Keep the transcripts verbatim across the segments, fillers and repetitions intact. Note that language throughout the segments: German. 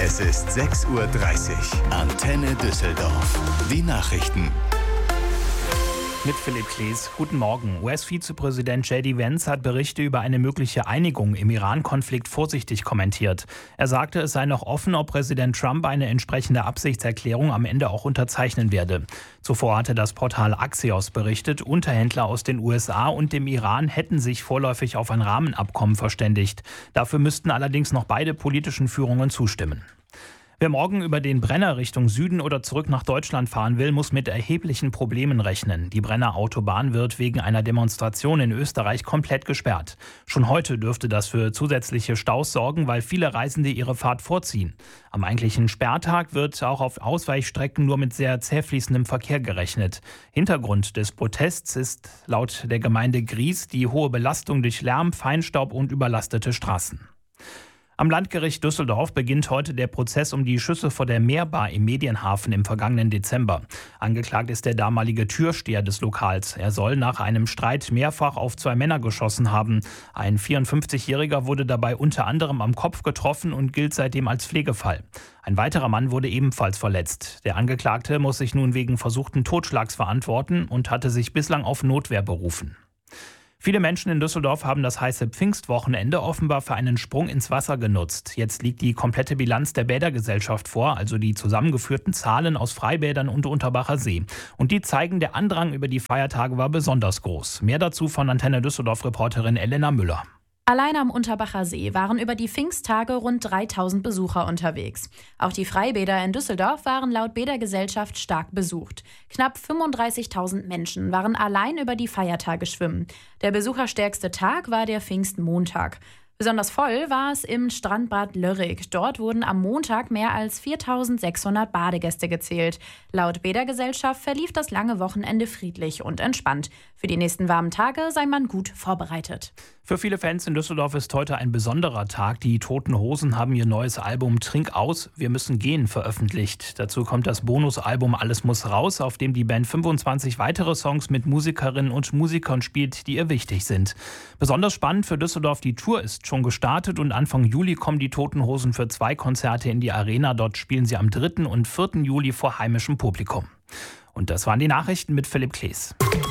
Es ist sechs Uhr dreißig. Antenne Düsseldorf. Die Nachrichten. Mit Philipp Klees. Guten Morgen. U S-Vizepräsident J D Vance hat Berichte über eine mögliche Einigung im Iran-Konflikt vorsichtig kommentiert. Er sagte, es sei noch offen, ob Präsident Trump eine entsprechende Absichtserklärung am Ende auch unterzeichnen werde. Zuvor hatte das Portal Axios berichtet, Unterhändler aus den U S A und dem Iran hätten sich vorläufig auf ein Rahmenabkommen verständigt. Dafür müssten allerdings noch beide politischen Führungen zustimmen. Wer morgen über den Brenner Richtung Süden oder zurück nach Deutschland fahren will, muss mit erheblichen Problemen rechnen. Die Brenner Autobahn wird wegen einer Demonstration in Österreich komplett gesperrt. Schon heute dürfte das für zusätzliche Staus sorgen, weil viele Reisende ihre Fahrt vorziehen. Am eigentlichen Sperrtag wird auch auf Ausweichstrecken nur mit sehr zäh fließendem Verkehr gerechnet. Hintergrund des Protests ist laut der Gemeinde Gries die hohe Belastung durch Lärm, Feinstaub und überlastete Straßen. Am Landgericht Düsseldorf beginnt heute der Prozess um die Schüsse vor der Meerbar im Medienhafen im vergangenen Dezember. Angeklagt ist der damalige Türsteher des Lokals. Er soll nach einem Streit mehrfach auf zwei Männer geschossen haben. Ein vierundfünfzigjähriger wurde dabei unter anderem am Kopf getroffen und gilt seitdem als Pflegefall. Ein weiterer Mann wurde ebenfalls verletzt. Der Angeklagte muss sich nun wegen versuchten Totschlags verantworten und hatte sich bislang auf Notwehr berufen. Viele Menschen in Düsseldorf haben das heiße Pfingstwochenende offenbar für einen Sprung ins Wasser genutzt. Jetzt liegt die komplette Bilanz der Bädergesellschaft vor, also die zusammengeführten Zahlen aus Freibädern und Unterbacher See. Und die zeigen, der Andrang über die Feiertage war besonders groß. Mehr dazu von Antenne Düsseldorf-Reporterin Elena Müller. Allein am Unterbacher See waren über die Pfingsttage rund dreitausend Besucher unterwegs. Auch die Freibäder in Düsseldorf waren laut Bädergesellschaft stark besucht. Knapp fünfunddreißigtausend Menschen waren allein über die Feiertage schwimmen. Der besucherstärkste Tag war der Pfingstmontag. Besonders voll war es im Strandbad Lörrick. Dort wurden am Montag mehr als viertausendsechshundert Badegäste gezählt. Laut Bädergesellschaft verlief das lange Wochenende friedlich und entspannt. Für die nächsten warmen Tage sei man gut vorbereitet. Für viele Fans in Düsseldorf ist heute ein besonderer Tag. Die Toten Hosen haben ihr neues Album Trink aus, wir müssen gehen veröffentlicht. Dazu kommt das Bonusalbum Alles muss raus, auf dem die Band fünfundzwanzig weitere Songs mit Musikerinnen und Musikern spielt, die ihr wichtig sind. Besonders spannend für Düsseldorf, die Tour ist schon gestartet und Anfang Juli kommen die Toten Hosen für zwei Konzerte in die Arena. Dort spielen sie am dritten und vierten Juli vor heimischem Publikum. Und das waren die Nachrichten mit Philipp Klees.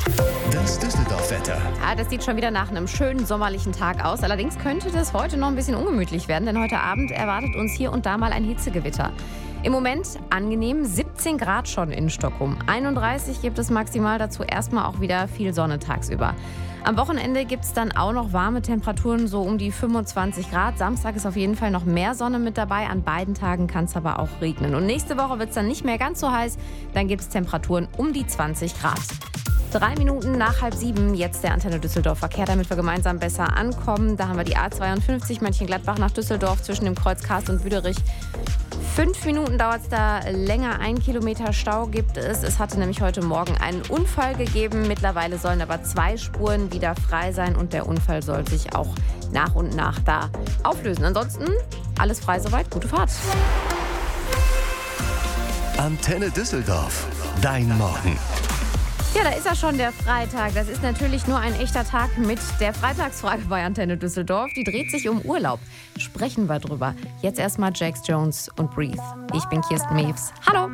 Das Düsseldorf-Wetter. Ja, das sieht schon wieder nach einem schönen sommerlichen Tag aus. Allerdings könnte das heute noch ein bisschen ungemütlich werden, denn heute Abend erwartet uns hier und da mal ein Hitzegewitter. Im Moment angenehm, siebzehn Grad schon in Stockholm. einunddreißig gibt es maximal, dazu erstmal auch wieder viel Sonne tagsüber. Am Wochenende gibt es dann auch noch warme Temperaturen, so um die fünfundzwanzig Grad. Samstag ist auf jeden Fall noch mehr Sonne mit dabei. An beiden Tagen kann es aber auch regnen. Und nächste Woche wird es dann nicht mehr ganz so heiß. Dann gibt es Temperaturen um die zwanzig Grad. Drei Minuten nach halb sieben, jetzt der Antenne Düsseldorf Verkehr, damit wir gemeinsam besser ankommen. Da haben wir die A zweiundfünfzig Mönchengladbach nach Düsseldorf zwischen dem Kreuz Karst und Büderich. Fünf Minuten dauert es da länger, ein Kilometer Stau gibt es. Es hatte nämlich heute Morgen einen Unfall gegeben. Mittlerweile sollen aber zwei Spuren wieder frei sein und der Unfall soll sich auch nach und nach da auflösen. Ansonsten alles frei soweit, gute Fahrt. Antenne Düsseldorf, dein Morgen. Ja, da ist ja schon der Freitag. Das ist natürlich nur ein echter Tag mit der Freitagsfrage bei Antenne Düsseldorf. Die dreht sich um Urlaub. Sprechen wir drüber. Jetzt erstmal Jax Jones und Breathe. Ich bin Kirsten Mews. Hallo!